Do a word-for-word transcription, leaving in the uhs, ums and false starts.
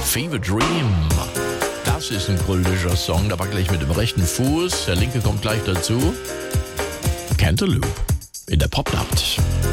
Fever Dream. Das ist ein kultischer Song, da war gleich mit dem rechten Fuß. Der linke kommt gleich dazu. Cantaloupe in der Popnacht.